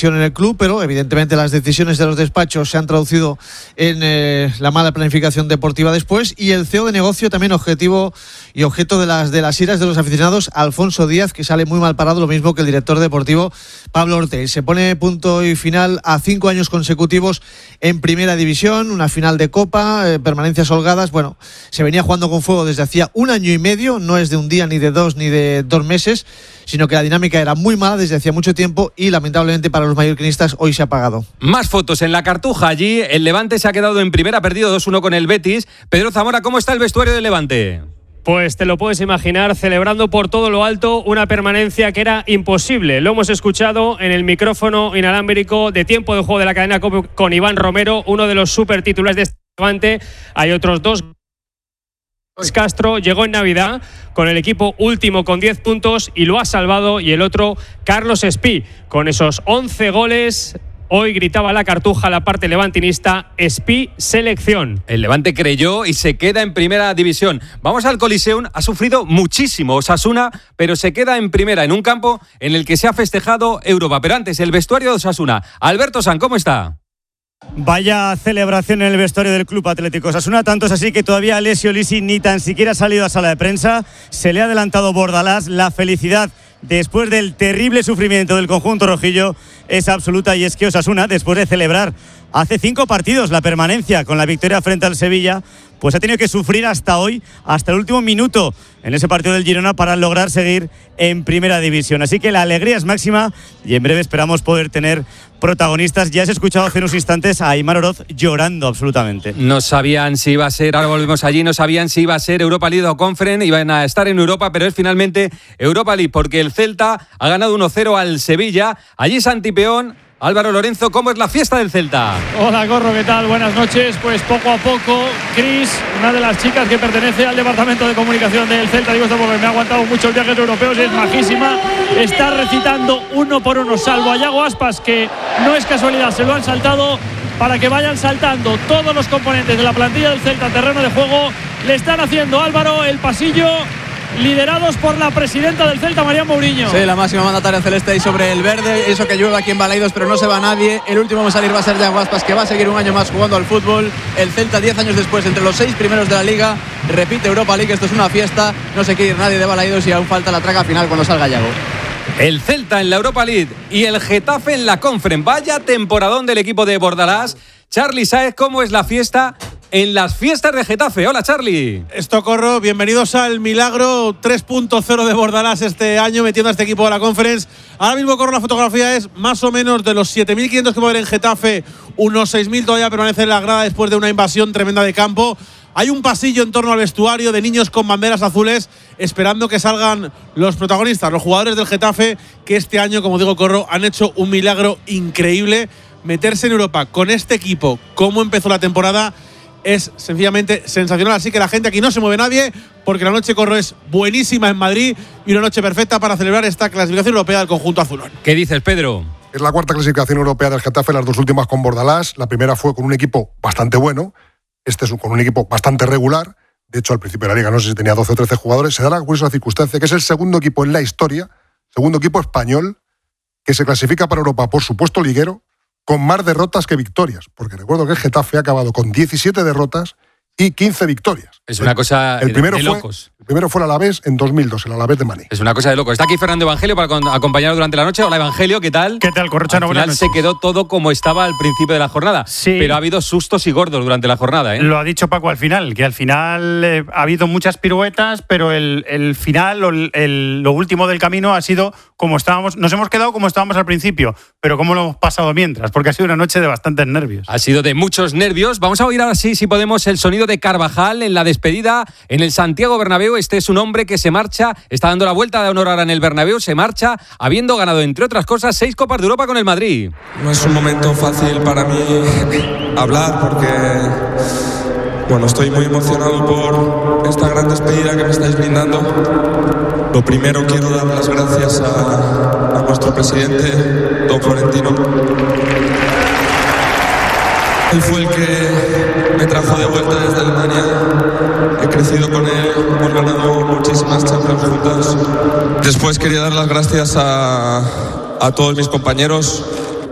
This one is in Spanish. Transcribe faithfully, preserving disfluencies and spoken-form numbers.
en el club, pero evidentemente las decisiones de los despachos se han traducido en eh, la mala planificación deportiva después, y el C E O de negocio también objetivo y objeto de las de las iras de los aficionados, Alfonso Díaz, que sale muy mal parado, lo mismo que el director deportivo Pablo Ortega. Se pone punto y final a cinco años consecutivos en primera división, una final de Copa, eh, permanencias holgadas. Bueno, se venía jugando con fuego desde hacía un año y medio, no es de un día, ni de dos, ni de dos meses, sino que la dinámica era muy mala desde hacía mucho tiempo y lamentablemente para los mallorquinistas hoy se ha apagado. Más fotos en la Cartuja. Allí el Levante se ha quedado en primera, ha perdido dos uno con el Betis. Pedro Zamora, ¿cómo está el vestuario del Levante? Pues te lo puedes imaginar, celebrando por todo lo alto una permanencia que era imposible. Lo hemos escuchado en el micrófono inalámbrico de Tiempo de Juego de la cadena COPE con Iván Romero, uno de los super titulares de este Levante. Hay otros dos. Castro llegó en Navidad con el equipo último con diez puntos y lo ha salvado, y el otro, Carlos Espí, con esos once goles. Hoy gritaba la Cartuja, la parte levantinista: Espí selección. El Levante creyó y se queda en primera división. Vamos al Coliseum. Ha sufrido muchísimo Osasuna, pero se queda en primera, en un campo en el que se ha festejado Europa. Pero antes, el vestuario de Osasuna. Alberto San, ¿cómo está? Vaya celebración en el vestuario del Club Atlético Osasuna, tanto es así que todavía Alessio Lisi ni tan siquiera ha salido a sala de prensa. Se le ha adelantado Bordalás. La felicidad después del terrible sufrimiento del conjunto rojillo es absoluta, y es que Osasuna, después de celebrar hace cinco partidos la permanencia con la victoria frente al Sevilla, pues ha tenido que sufrir hasta hoy, hasta el último minuto en ese partido del Girona, para lograr seguir en primera división. Así que la alegría es máxima y en breve esperamos poder tener protagonistas. Ya has escuchado hace unos instantes a Aimar Oroz llorando absolutamente. No sabían si iba a ser, ahora volvemos allí, no sabían si iba a ser Europa League o Conference, iban a estar en Europa, pero es finalmente Europa League, porque el Celta ha ganado uno cero al Sevilla. Allí Santi Peón. Álvaro Lorenzo, ¿cómo es la fiesta del Celta? Hola, Corro, ¿qué tal? Buenas noches. Pues poco a poco, Cris, una de las chicas que pertenece al departamento de comunicación del Celta, digo esto porque me ha aguantado mucho el viaje europeos, es majísima, está recitando uno por uno, salvo a Yago Aspas, que no es casualidad, se lo han saltado, para que vayan saltando todos los componentes de la plantilla del Celta, terreno de juego. Le están haciendo, Álvaro, el pasillo, liderados por la presidenta del Celta, María Mourinho. Sí, la máxima mandataria celeste, y sobre el verde, eso que llueve aquí en Balaidos, pero no se va nadie. El último a salir va a ser Yago Aspas, que va a seguir un año más jugando al fútbol. El Celta, diez años después, entre los seis primeros de la Liga, repite Europa League. Esto es una fiesta, no se quiere ir nadie de Balaidos, y aún falta la traga final cuando salga Yago. El Celta en la Europa League y el Getafe en la Conference. Vaya temporadón del equipo de Bordalás. Charly Sáez, ¿cómo es la fiesta en las fiestas de Getafe? Hola, Charly. Esto, Corro, bienvenidos al milagro tres punto cero de Bordalás este año, metiendo a este equipo a la Conference. Ahora mismo, Corro, la fotografía es más o menos de los siete mil quinientos que va a haber en Getafe, unos seis mil todavía permanecen en la grada después de una invasión tremenda de campo. Hay un pasillo en torno al vestuario de niños con banderas azules esperando que salgan los protagonistas, los jugadores del Getafe, que este año, como digo, Corro, han hecho un milagro increíble. Meterse en Europa con este equipo, cómo empezó la temporada, es sencillamente sensacional. Así que la gente aquí no se mueve nadie, porque la noche, Corro, es buenísima en Madrid y una noche perfecta para celebrar esta clasificación europea del conjunto azulón. ¿Qué dices, Pedro? Es la cuarta clasificación europea del Getafe, las dos últimas con Bordalás. La primera fue con un equipo bastante bueno, este es con un equipo bastante regular. De hecho, al principio de la Liga no sé si tenía doce o trece jugadores. Se da la curiosa circunstancia que es el segundo equipo en la historia, segundo equipo español, que se clasifica para Europa por supuesto liguero, con más derrotas que victorias, porque recuerdo que el Getafe ha acabado con diecisiete derrotas y quince victorias. Es una cosa el primero de fue, locos. El primero fue el Alavés en dos mil dos, el Alavés de Maní. Es una cosa de locos. Está aquí Fernando Evangelio para acompañar durante la noche. Hola, Evangelio, ¿qué tal? ¿Qué tal, Corrochano? Al final se quedó todo como estaba al principio de la jornada. Sí. Pero ha habido sustos y gordos durante la jornada, ¿eh? Lo ha dicho Paco al final, que al final eh, ha habido muchas piruetas, pero el, el final, el, el, lo último del camino ha sido como estábamos. Nos hemos quedado como estábamos al principio, pero cómo lo hemos pasado mientras, porque ha sido una noche de bastantes nervios. Ha sido de muchos nervios. Vamos a oír ahora sí, si podemos, el sonido de Carvajal en la despedida en el Santiago Bernabéu. Este es un hombre que se marcha, está dando la vuelta de honor ahora en el Bernabéu, se marcha habiendo ganado, entre otras cosas, seis Copas de Europa con el Madrid. No es un momento fácil para mí hablar porque, bueno, estoy muy emocionado por esta gran despedida que me estáis brindando. Lo primero, quiero dar las gracias a, a nuestro presidente, don Florentino. Él fue el que me trajo de vuelta desde Alemania. He crecido con él, hemos ganado muchísimas Champions juntas. Después quería dar las gracias a, a todos mis compañeros,